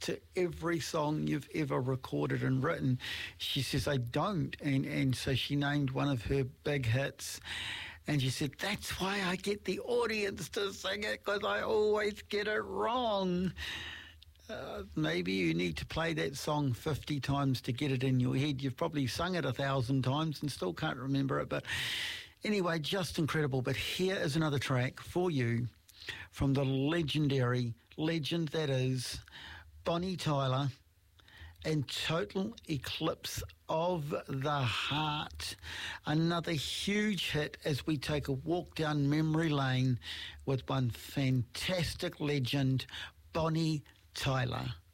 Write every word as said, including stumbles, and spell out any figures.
to every song you've ever recorded and written? She says, I don't. And, and so she named one of her big hits. And she said, that's why I get the audience to sing it, because I always get it wrong. Uh, maybe you need to play that song fifty times to get it in your head. You've probably sung it a thousand times and still can't remember it. But anyway, just incredible. But here is another track for you from the legendary legend that is Bonnie Tyler and Total Eclipse of the Heart. Another huge hit as we take a walk down memory lane with one fantastic legend, Bonnie Tyler.